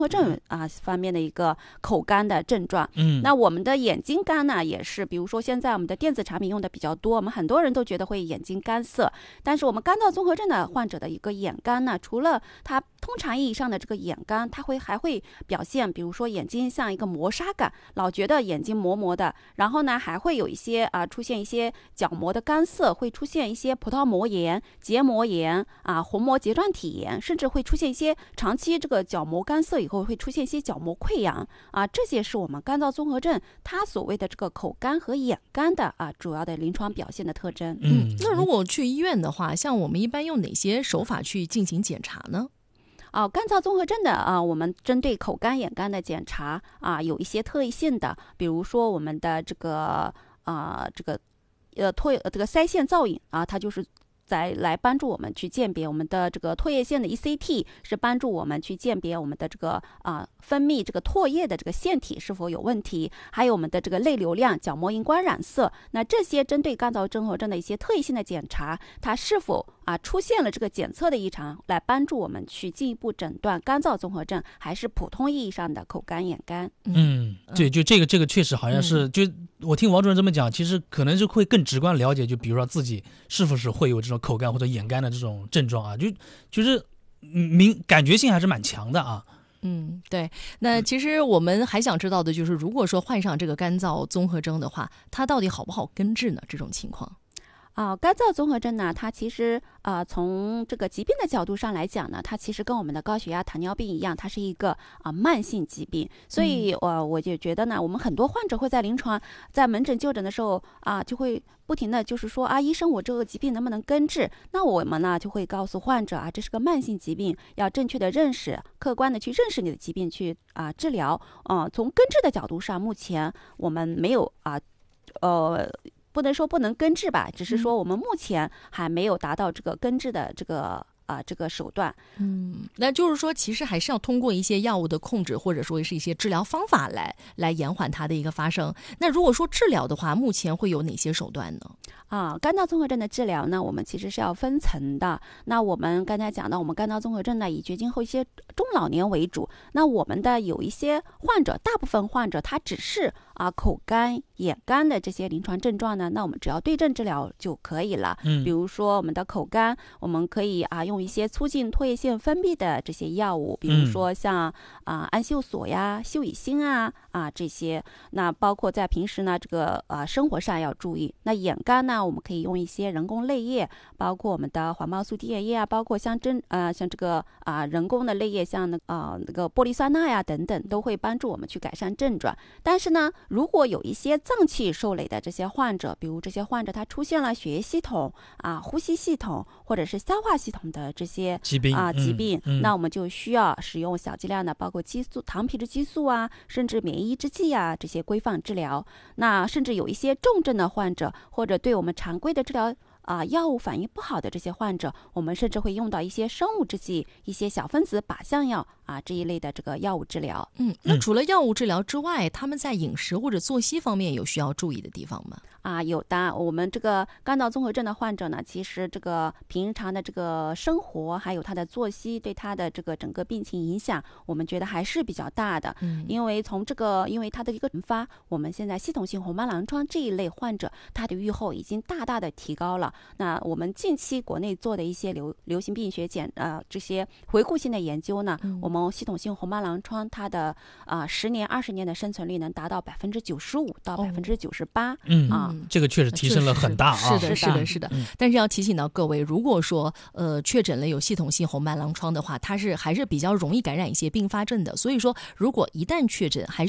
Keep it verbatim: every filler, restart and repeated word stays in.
合症啊方面的一个口干的症状。嗯，那我们的眼睛干呢，也是，比如说现在我们的电子产品用的比较多，我们很多人都觉得会眼睛干涩，但是我们干燥综合症的患者的一个眼干呢，除了它通常意义上的这个眼干，它会还会表现，比如说眼睛像一个磨砂感，老觉得眼睛磨磨的，然后呢还会有一些啊出现一些角膜的干涩，会出现一些葡萄膜炎、结膜炎啊、虹膜睫状体炎，甚至会出现一些长期这个角膜干涩以后会出现一些角膜溃疡啊，这些是我们干燥综合症它所谓的这个口干和眼干的啊主要的临床表现的特征。 嗯，那如果去医院的话，像我们一般用哪些手法去进行检查呢？ 啊，干燥综合症的啊，我们针对口干眼干的检查啊，有一些特异性的，比如说我们的这个啊，这个呃唾这个腮腺造影啊，它就是在来帮助我们去鉴别我们的这个唾液腺的 E C T， 是帮助我们去鉴别我们的这个啊分泌这个唾液的这个腺体是否有问题，还有我们的这个泪流量、角膜荧光染色，那这些针对干燥综合症的一些特异性的检查，它是否啊出现了这个检测的异常，来帮助我们去进一步诊断干燥综合症还是普通意义上的口干眼干。 嗯，对，就这个这个确实好像是，嗯、就我听王主任这么讲，其实可能是会更直观了解，就比如说自己是不是会有这种口干或者眼干的这种症状啊，就就是明感觉性还是蛮强的啊。 嗯，对。那其实我们还想知道的就是，如果说患上这个干燥综合征的话，它到底好不好根治呢？这种情况。 啊，干燥综合症呢，它其实啊，从这个疾病的角度上来讲呢，它其实跟我们的高血压、糖尿病一样，它是一个啊慢性疾病。所以，我、呃、我就觉得呢，我们很多患者会在临床、在门诊就诊的时候啊，就会不停的就是说啊，医生，我这个疾病能不能根治？那我们呢就会告诉患者啊，这是个慢性疾病，要正确的认识、客观的去认识你的疾病，去啊治疗。嗯、呃，从根治的角度上，目前我们没有啊，呃。不能说不能根治吧，只是说我们目前还没有达到这个根治的这个啊、呃、这个手段。 嗯，那就是说其实还是要通过一些药物的控制，或者说是一些治疗方法来来延缓它的一个发生。那如果说治疗的话，目前会有哪些手段呢？ 啊，干燥综合症的治疗呢，我们其实是要分层的。那我们刚才讲到，我们干燥综合症呢，以绝经后一些中老年为主。那我们的有一些患者，大部分患者他只是啊口干、眼干的这些临床症状呢，那我们只要对症治疗就可以了。嗯，比如说我们的口干，我们可以啊用一些促进唾液腺分泌的这些药物，比如说像啊氨溴索呀、溴乙酰啊啊这些。那包括在平时呢这个啊生活上要注意。那眼干呢，我们可以用一些人工泪液，包括我们的黄蒿素滴眼液啊，包括像针呃像这个啊人工的泪液，像那啊那个玻璃酸钠呀等等，都会帮助我们去改善症状。但是呢，如果有一些脏器受累的这些患者，比如这些患者他出现了血液系统啊、呼吸系统或者是消化系统的这些疾病啊疾病， 嗯嗯、 那我们就需要使用小剂量的包括激素、糖皮质激素啊，甚至免疫抑制剂啊这些规范治疗。那甚至有一些重症的患者，或者对我们常规的治疗啊药物反应不好的这些患者，我们甚至会用到一些生物制剂、一些小分子靶向药啊这一类的这个药物治疗。 嗯，那除了药物治疗之外，他们在饮食或者作息方面有需要注意的地方吗？ 啊，有的。我们这个干燥综合症的患者呢，其实这个平常的这个生活还有他的作息对他的这个整个病情影响，我们觉得还是比较大的。嗯，因为从这个因为他的一个引发，我们现在系统性红斑狼疮这一类患者，他的预后已经大大的提高了。那我们近期国内做的一些流流行病学检呃这些回顾性的研究呢，嗯、我们系统性红斑狼疮它的啊十年二十年的生存率能达到百分之九十五到百分之九十八。嗯啊。 嗯，这个确实提升了很大啊！ 是的，是的，是的。嗯、但是要提醒到各位，如果说呃确诊了有系统性红斑狼疮的话，它是还是比较容易感染一些并发症的。所以说，如果一旦确诊，还